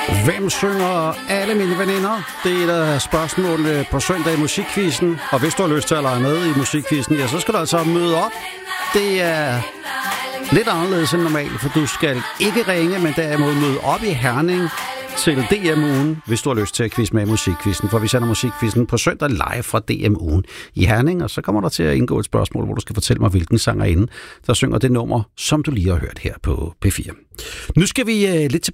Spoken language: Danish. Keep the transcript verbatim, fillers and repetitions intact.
Hvem synger alle mine veninder? Det er et af spørgsmålene på søndag i Musikquizzen. Og hvis du har lyst til at lege med i Musikquizzen, ja, så skal du altså møde op. Det er lidt anderledes end normalt, for du skal ikke ringe, men derimod møde op i Herning til D M-ugen, hvis du har lyst til at quizze med i Musikquizzen. For vi sender Musikquizzen på søndag live fra D M-ugen i Herning, og så kommer der til at indgå et spørgsmål, hvor du skal fortælle mig, hvilken sangerinde, der synger det nummer, som du lige har hørt her på P fire. Nu skal vi uh, lidt tilbage